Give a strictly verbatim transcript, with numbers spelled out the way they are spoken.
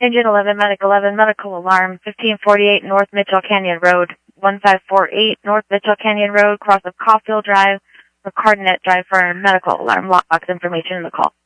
Engine eleven, Medic eleven, medical alarm, fifteen forty-eight North Mitchell Canyon Road, one five four eight North Mitchell Canyon Road, cross of Caulfield Drive, or Cardenet Drive for medical alarm. Lockbox information in the call.